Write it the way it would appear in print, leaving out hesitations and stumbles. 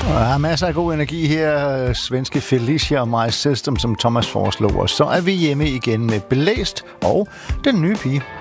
Der er masser af god energi her. Svenske Felicia og My System, som Thomas foreslog. Og så er vi hjemme igen med Blæst og den nye pige